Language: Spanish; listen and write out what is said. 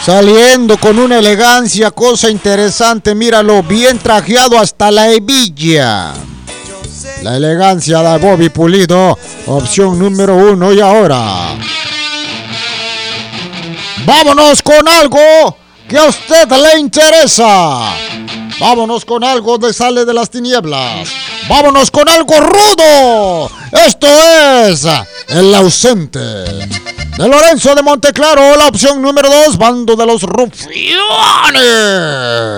Saliendo con una elegancia, cosa interesante, míralo, bien trajeado hasta la hebilla. La elegancia de Bobby Pulido, opción número 1. Y ahora, vámonos con algo que a usted le interesa. Vámonos con algo de Sale de las Tinieblas. Vámonos con algo rudo. Esto es El Ausente, de Lorenzo de Monteclaro, la opción número 2, Bando de los Rufianes.